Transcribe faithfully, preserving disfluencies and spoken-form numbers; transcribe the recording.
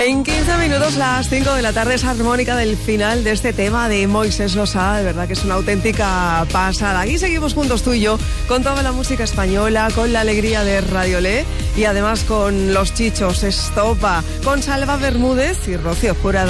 En quince minutos, las cinco de la tarde, es armónica del final de este tema de Moisés Losada. De verdad que es una auténtica pasada. Aquí seguimos juntos tú y yo, con toda la música española, con la alegría de Radiolé y además con los Chichos, Estopa, con Salva Bermúdez y Rocío Jurado.